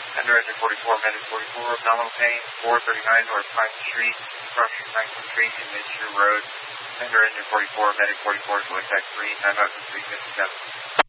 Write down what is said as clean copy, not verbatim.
Tender engine 44, medic 44, abdominal pain, 439 North Pine Street, Structure 19th Street, and Midshore Road. Tender engine 44, medic 44, select 3, timeout for 357.